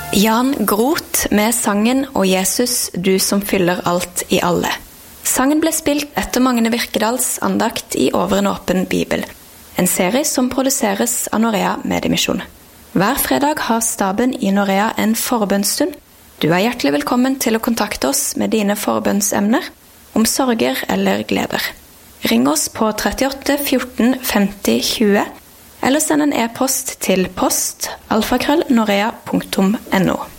Jan Groth med sangen «Og Jesus, du som fyller alt i alle». Sangen ble spilt etter Magne Virkedals andakt i Over en åpen bibel, en serie som produseres av Norea Mediemisjon. Hver fredag har staben i Norea en forbønnsstund. Du er hjertelig velkommen til å kontakte oss med dine forbønnsemner, om sorger eller gleder. Ring oss på 38 14 50 20, eller send en e-post til post@norea.no.